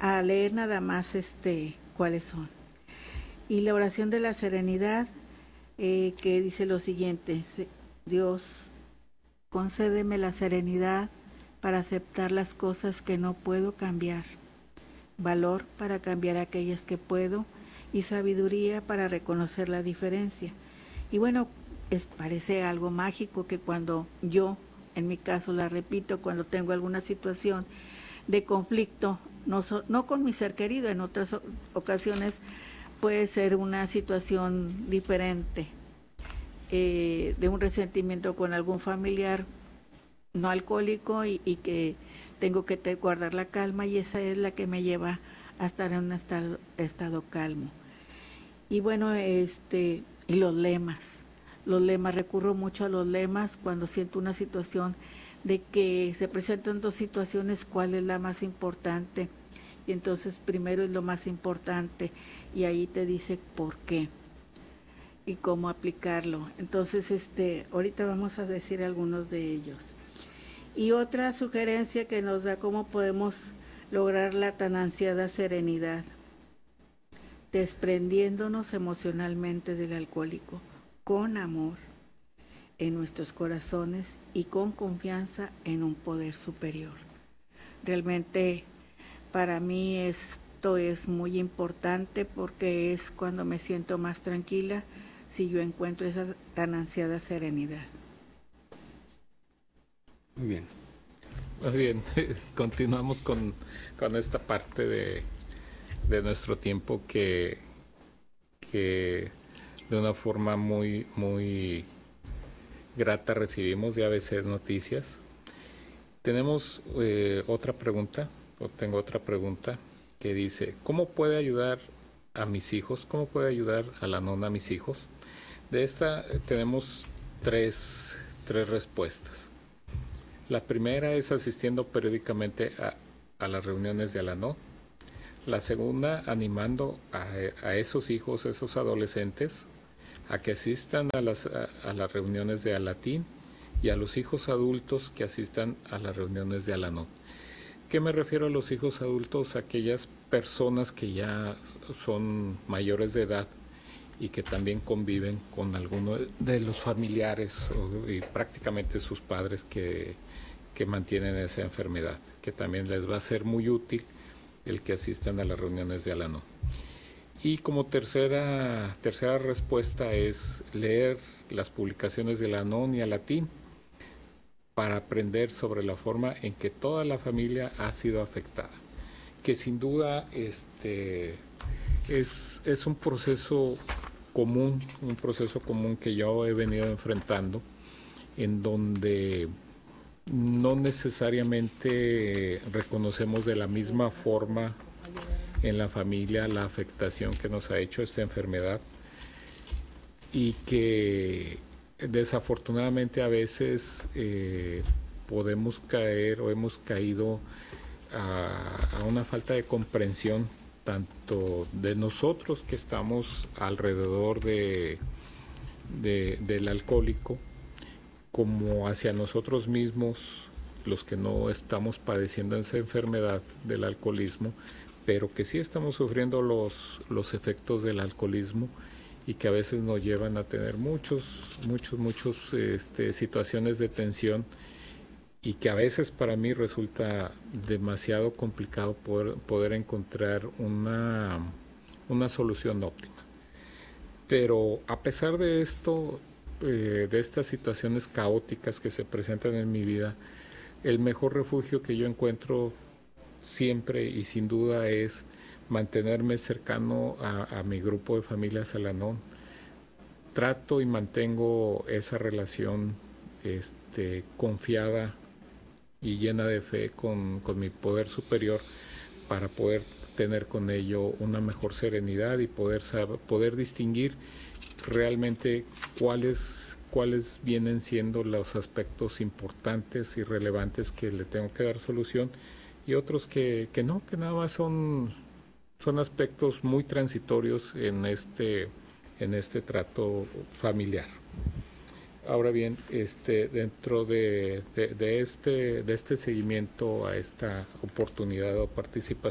a leer nada más cuáles son. Y la oración de la serenidad, que dice lo siguiente: Dios, concédeme la serenidad para aceptar las cosas que no puedo cambiar, valor para cambiar aquellas que puedo y sabiduría para reconocer la diferencia. Y bueno, parece algo mágico que cuando yo, en mi caso la repito, cuando tengo alguna situación de conflicto, no con mi ser querido, en otras ocasiones puede ser una situación diferente, de un resentimiento con algún familiar no alcohólico y que tengo que guardar la calma, y esa es la que me lleva a estar en un estado calmo. Y bueno, y los lemas, recurro mucho a los lemas cuando siento una situación de que se presentan dos situaciones, ¿cuál es la más importante? Y entonces primero es lo más importante, y ahí te dice por qué y cómo aplicarlo. Entonces, ahorita vamos a decir algunos de ellos. Y otra sugerencia que nos da cómo podemos lograr la tan ansiada serenidad: desprendiéndonos emocionalmente del alcohólico, con amor en nuestros corazones y con confianza en un poder superior. Realmente para mí esto es muy importante, porque es cuando me siento más tranquila, si yo encuentro esa tan ansiada serenidad. Muy bien. Muy bien, continuamos con esta parte de nuestro tiempo que de una forma muy grata recibimos de ABC Noticias. Tenemos otra pregunta, o tengo otra pregunta que dice: ¿cómo puede ayudar a mis hijos? ¿Cómo puede ayudar Al-Anon a mis hijos? De esta tenemos tres respuestas. La primera es asistiendo periódicamente a las reuniones de Al-Anon. La segunda, animando a esos hijos, esos adolescentes, a que asistan a las reuniones de Alatín, y a los hijos adultos que asistan a las reuniones de Al-Anon. ¿Qué me refiero a los hijos adultos? Aquellas personas que ya son mayores de edad y que también conviven con alguno de los familiares y prácticamente sus padres que mantienen esa enfermedad, que también les va a ser muy útil el que asistan a las reuniones de Al-Anon. Y como tercera respuesta es leer las publicaciones de Al-Anon y Alatín para aprender sobre la forma en que toda la familia ha sido afectada, que sin duda es un proceso común, que yo he venido enfrentando, en donde no necesariamente reconocemos de la misma forma en la familia la afectación que nos ha hecho esta enfermedad, y que desafortunadamente a veces podemos caer o hemos caído a una falta de comprensión, tanto de nosotros que estamos alrededor del alcohólico, como hacia nosotros mismos, los que no estamos padeciendo esa enfermedad del alcoholismo, pero que sí estamos sufriendo los efectos del alcoholismo, y que a veces nos llevan a tener muchos situaciones de tensión, y que a veces para mí resulta demasiado complicado poder encontrar una solución óptima. Pero a pesar de esto, de estas situaciones caóticas que se presentan en mi vida, el mejor refugio que yo encuentro siempre y sin duda es mantenerme cercano a mi grupo de familias Al-Anon. Trato y mantengo esa relación confiada y llena de fe con mi poder superior, para poder tener con ello una mejor serenidad y poder distinguir realmente cuáles vienen siendo los aspectos importantes y relevantes que le tengo que dar solución, y otros que no, que nada más son aspectos muy transitorios en este trato familiar. Ahora bien, dentro de este seguimiento a esta oportunidad o participación